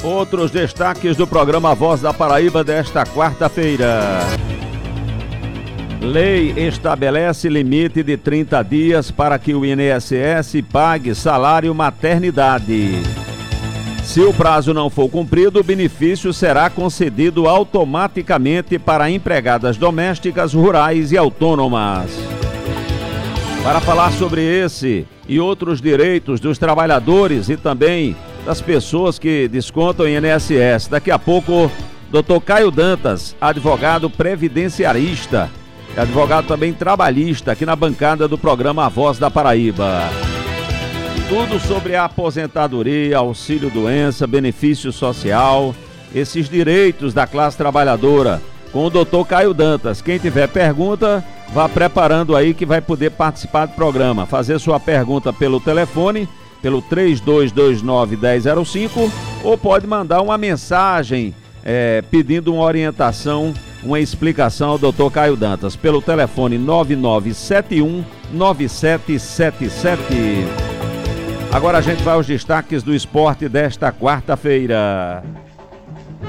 Outros destaques do programa Voz da Paraíba desta quarta-feira. Lei estabelece limite de 30 dias para que o INSS pague salário maternidade. Se o prazo não for cumprido, o benefício será concedido automaticamente para empregadas domésticas, rurais e autônomas. Para falar sobre esse e outros direitos dos trabalhadores e também das pessoas que descontam INSS, daqui a pouco, Dr. Caio Dantas, advogado previdenciarista, advogado também trabalhista, aqui na bancada do programa A Voz da Paraíba. Tudo sobre a aposentadoria, auxílio-doença, benefício social, esses direitos da classe trabalhadora, com o Dr. Caio Dantas. Quem tiver pergunta, vá preparando aí que vai poder participar do programa. Fazer sua pergunta pelo telefone, pelo 3229-1005, ou pode mandar uma mensagem pedindo uma orientação, uma explicação ao Dr. Caio Dantas, pelo telefone 9971-9777. Agora a gente vai aos destaques do esporte desta quarta-feira.